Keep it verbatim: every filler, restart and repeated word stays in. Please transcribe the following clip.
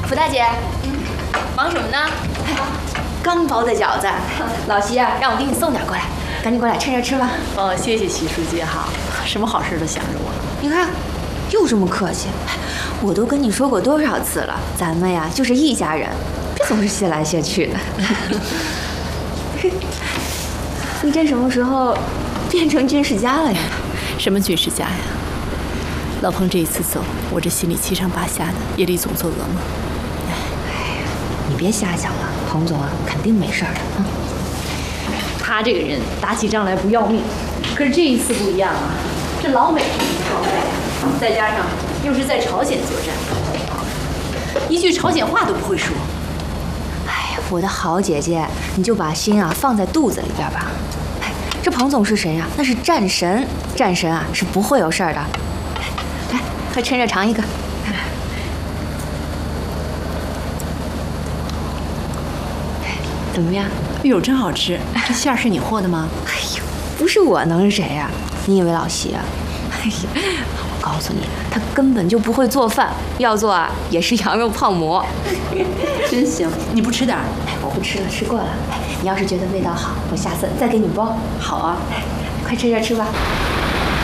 福大姐，嗯，忙什么呢？刚包的饺子，老席啊，让我给你送点过来，赶紧过来趁热吃吧。 哦，谢谢徐书记哈，什么好事都想着我。 你看，又这么客气，我都跟你说过多少次了，咱们呀就是一家人，别总是谢来谢去的。你这什么时候变成军事家了呀？ 什么军事家呀？老彭这一次走，我这心里七上八下的，夜里总做噩梦。 哎呀，你别瞎想了，彭总啊，肯定没事儿的啊。 他这个人打起仗来不要命，可是这一次不一样啊，这老美再加上又是在朝鲜作战，一句朝鲜话都不会说。 哎呀，我的好姐姐，你就把心啊放在肚子里边吧。哎，这彭总是谁呀？那是战神，战神啊是不会有事儿的。来，快趁热尝一个。怎么样？ 哎呦，真好吃！这馅儿是你和的吗？ 哎呦，不是我能是谁呀？你以为老席啊？哎呀，我告诉你，他根本就不会做饭，要做啊也是羊肉泡馍。 真行，你不吃点儿？ 哎，我不吃了，吃过了。哎，你要是觉得味道好，我下次再给你包。 好啊， 快趁热吃吧。